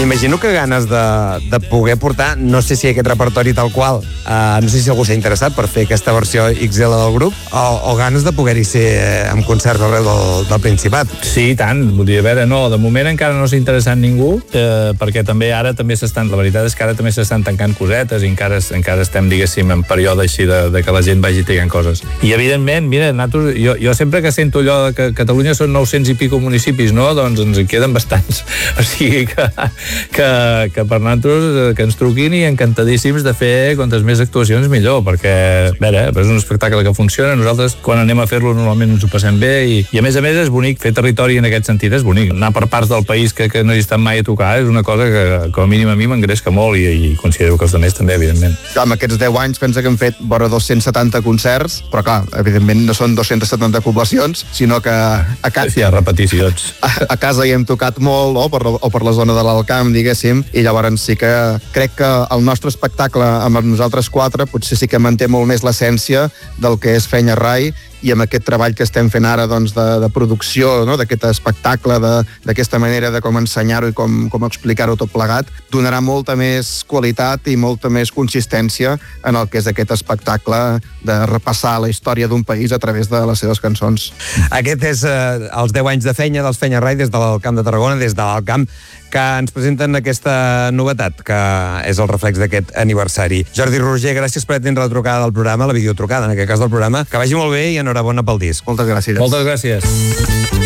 M'imagino que ganes de poder portar, no sé si aquest repertori tal qual, no sé si algú s'ha interessat per fer aquesta versió XL del grup, o ganes de poder-hi ser amb concerts arreu del Principat. Sí, i tant, vull dir, a veure, no, de moment encara no s'ha interessat ningú, perquè també s'estan, la veritat és que ara també s'estan tancant cosetes i encara estem, diguéssim, en període així de que la gent vagi tancant coses. I evidentment, mira, nosaltres, jo sempre que sento allò que Catalunya són 900 i pico municipis, no? Doncs ens en queden bastants. O sigui que per nosaltres que ens truquin i encantadíssims de fer quantes més actuacions millor, perquè, a veure, és un espectacle que funciona, nosaltres quan anem a fer-lo normalment ens ho passem bé i a més és bonic, fer territori en aquest sentit és bonic. Anar per parts del país que no hi estan mai a tocar és una cosa que com a mínim a mi m'engresca molt i considero que els altres també, evidentment. Amb aquests 10 anys pensa que hem fet vora 270 concerts, però clar, evidentment no són 270 poblacions, sinó que a casa... Sí, repeticions. A casa hi hem tocat molt, o per la zona de l'Alt Camp, diguéssim, i llavors sí que crec que el nostre espectacle amb nosaltres 4 potser sí que manté molt més l'essència del que és Fenya Rai, i amb aquest treball que estem fent ara doncs, de producció, no? D'aquest espectacle, d'aquesta manera de com ensenyar-ho i com explicar-ho tot plegat, donarà molta més qualitat i molta més consistència en el que és aquest espectacle de repassar la història d'un país a través de les seves cançons. Aquest és els 10 anys de Fenya, dels Fenya Rai, des del Camp de Tarragona, des de l'Alt Camp, que ens presenten aquesta novetat, que és el reflex d'aquest aniversari. Jordi Roger, gràcies per atendre la trucada del programa, la videotrucada, en aquest cas del programa. Que vagi molt bé i enhorabona pel disc. Moltes gràcies. Moltes gràcies.